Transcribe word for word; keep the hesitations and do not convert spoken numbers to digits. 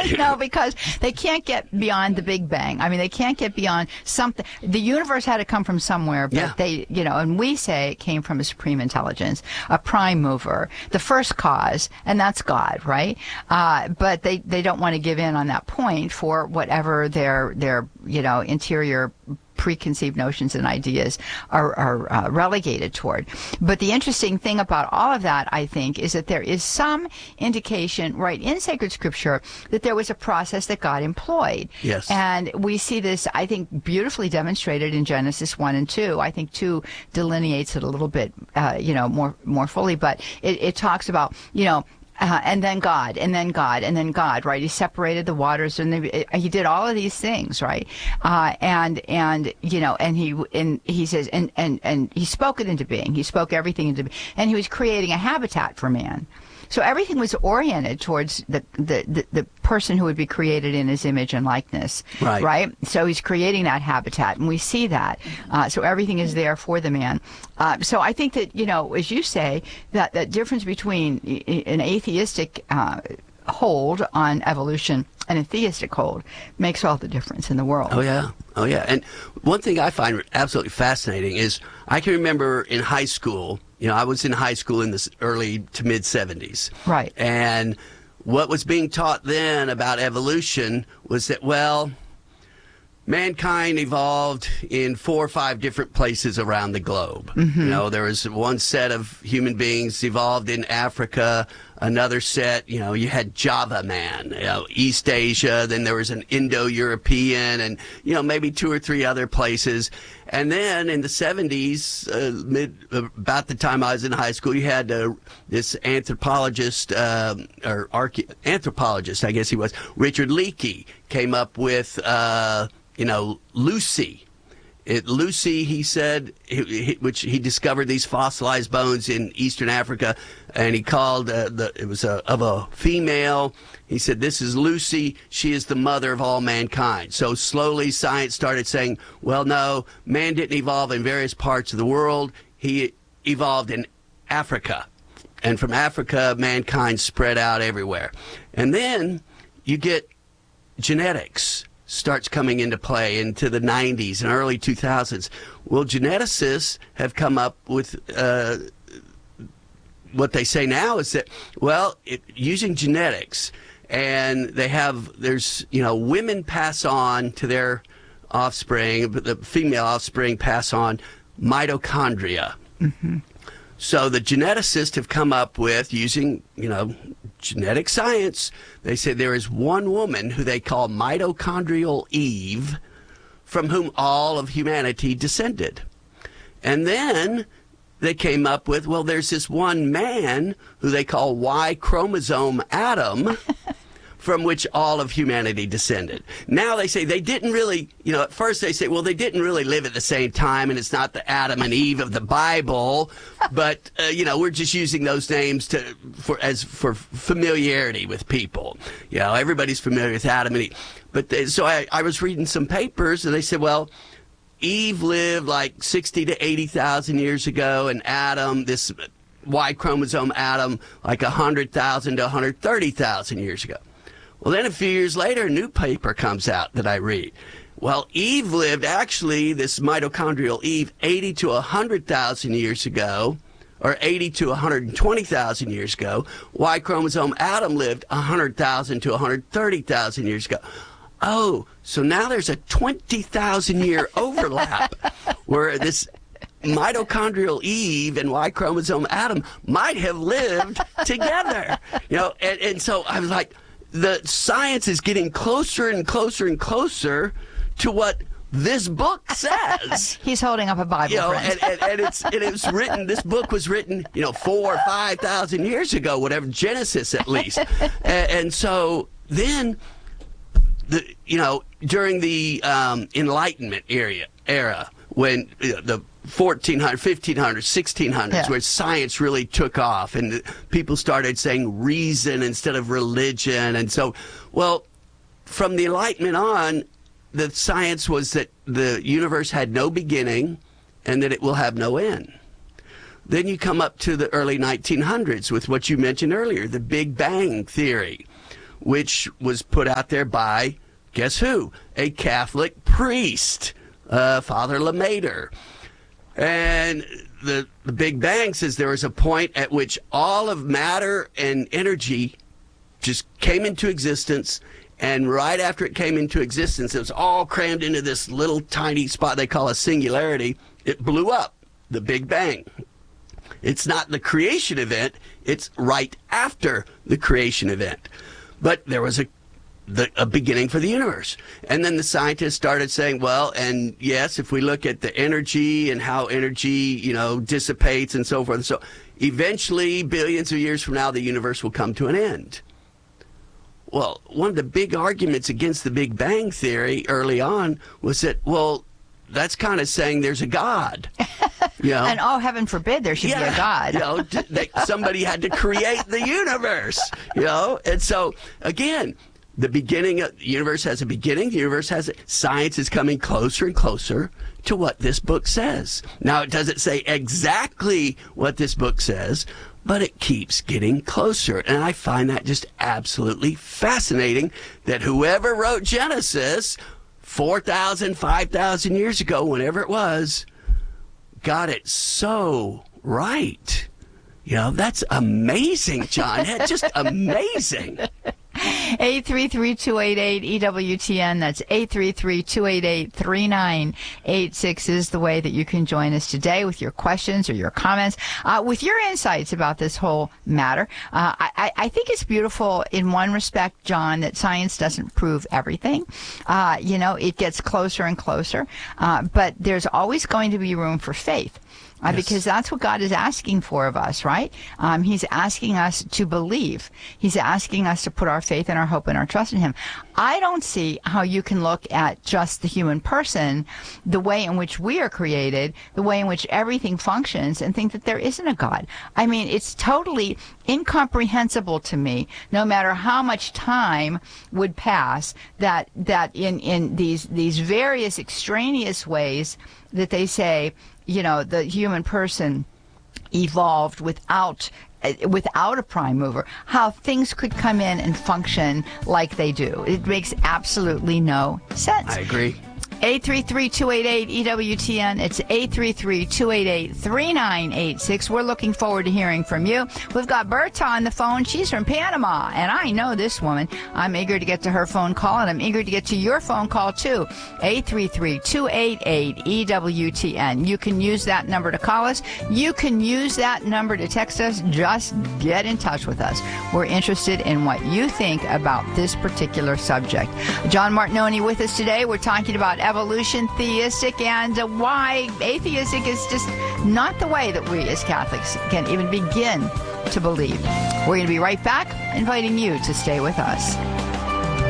No, because they can't get beyond the Big Bang. I mean, they can't get beyond something. The universe had to come from somewhere, but yeah. they, you know, and we say it came from a supreme intelligence, a prime mover, the first cause, and that's God, right? Uh, but they, they don't want to give in on that point for whatever their, their, you know, interior preconceived notions and ideas are, are uh, relegated toward. But the interesting thing about all of that, I think, is that there is some indication right in sacred scripture that there was a process that God employed. Yes. And we see this, I think, beautifully demonstrated in Genesis one and two. I think two delineates it a little bit, uh, you know, more, more fully, but it, it talks about, you know, Uh, and then God, and then God, and then God, right? He separated the waters, and the, he did all of these things, right? Uh, and and you know, and he and he says, and and and he spoke it into being. He spoke everything into being, and he was creating a habitat for man. So everything was oriented towards the, the, the, the person who would be created in his image and likeness, right? right? So he's creating that habitat, and we see that. Uh, so everything is there for the man. Uh, so I think that, you know, as you say, that that difference between an atheistic uh, hold on evolution and a theistic hold makes all the difference in the world. Oh, yeah. Oh, yeah. And one thing I find absolutely fascinating is I can remember in high school, you know, I was in high school in the early to mid seventies. Right. And what was being taught then about evolution was that, well, mankind evolved in four or five different places around the globe. Mm-hmm. You know, there was one set of human beings evolved in Africa, another set, you know, you had Java man, you know, East Asia, then there was an Indo-European, and, you know, maybe two or three other places. And then in the seventies, uh, mid, about the time I was in high school, you had uh, this anthropologist, uh, or archae- anthropologist, I guess he was, Richard Leakey, came up with, uh, you know, Lucy. It, Lucy, he said, he, he, which he discovered these fossilized bones in Eastern Africa, and he called, uh, the, it was a, of a female. He said, this is Lucy. She is the mother of all mankind. So slowly science started saying, well, no, man didn't evolve in various parts of the world. He evolved in Africa. And from Africa, mankind spread out everywhere. And then you get genetics starts coming into play into the nineties and early two thousands. Well, geneticists have come up with uh, what they say now is that, well, it, using genetics, and they have, there's, you know, women pass on to their offspring, but the female offspring pass on mitochondria. Mm-hmm. So the geneticists have come up with, using, you know, genetic science, they say there is one woman who they call mitochondrial Eve, from whom all of humanity descended. And then they came up with, well, there's this one man who they call Y chromosome Adam, from which all of humanity descended. Now they say they didn't really, you know, at first they say, well, they didn't really live at the same time, and it's not the Adam and Eve of the Bible, but, uh, you know, we're just using those names to for as for familiarity with people. You know, everybody's familiar with Adam and Eve. But they, so I, I was reading some papers, and they said, well, Eve lived like sixty to eighty thousand years ago, and Adam, this Y chromosome Adam, like one hundred thousand to one hundred thirty thousand years ago. Well, then a few years later, a new paper comes out that I read. Well, Eve lived, actually, this mitochondrial Eve, eighty to one hundred thousand years ago, or eighty to one hundred twenty thousand years ago. Y chromosome Adam lived one hundred thousand to one hundred thirty thousand years ago. Oh, so now there's a twenty thousand year overlap where this mitochondrial Eve and Y chromosome Adam might have lived together. You know, and, and so I was like, the science is getting closer and closer and closer to what this book says. He's holding up a Bible, you know, friend. and, and, and it's and it was written. This book was written, you know, four or five thousand years ago, whatever, Genesis at least. and, and so then, the you know, during the um, Enlightenment era, era when you know, the fourteen hundred, fifteen hundred, sixteen hundreds, yeah, where science really took off and people started saying reason instead of religion. And so, well, from the Enlightenment on, the science was that the universe had no beginning and that it will have no end. Then you come up to the early nineteen hundreds with what you mentioned earlier, the Big Bang theory, which was put out there by, guess who? A Catholic priest, uh, Father LeMaitre. And the, the Big Bang says there was a point at which all of matter and energy just came into existence. And right after it came into existence, it was all crammed into this little tiny spot they call a singularity. It blew up, the Big Bang. It's not the creation event. It's right after the creation event. But there was a, the, a beginning for the universe. And then the scientists started saying, well, and yes, if we look at the energy and how energy, you know, dissipates and so forth. And so eventually, billions of years from now, the universe will come to an end. Well, one of the big arguments against the Big Bang Theory early on was that, well, that's kind of saying there's a God. You know? And oh, heaven forbid there should yeah, be a God. You know, they, somebody had to create the universe, you know? And so, again, the beginning of the universe has a beginning. The universe has a, science is coming closer and closer to what this book says. Now, it doesn't say exactly what this book says, but it keeps getting closer. And I find that just absolutely fascinating that whoever wrote Genesis four thousand, five thousand years ago, whenever it was, got it so right. You know, that's amazing, John. Just amazing. eight three three, two eight eight, E W T N. That's eight three three, two eight eight, three nine eight six is the way that you can join us today with your questions or your comments, uh, with your insights about this whole matter. Uh, I, I think it's beautiful in one respect, John, that science doesn't prove everything. Uh, you know, it gets closer and closer, uh, but there's always going to be room for faith. Uh, yes. Because that's what God is asking for of us, right? Um, he's asking us to believe. He's asking us to put our faith and our hope and our trust in him. I don't see how you can look at just the human person, the way in which we are created, the way in which everything functions, and think that there isn't a God. I mean, it's totally incomprehensible to me, no matter how much time would pass, that that in, in these these various extraneous ways that they say, you know, the human person evolved without without a prime mover, how things could come in and function like they do. It makes absolutely no sense. I agree. eight three three, two eight eight, E W T N. It's eight three three, two eight eight, three nine eight six. We're looking forward to hearing from you. We've got Berta on the phone. She's from Panama, and I know this woman. I'm eager to get to her phone call, and I'm eager to get to your phone call, too. eight three three, two eight eight, E W T N. You can use that number to call us. You can use that number to text us. Just get in touch with us. We're interested in what you think about this particular subject. John Martignoni with us today. We're talking about evolution, theistic, and uh, why atheistic is just not the way that we as Catholics can even begin to believe. We're going to be right back, inviting you to stay with us.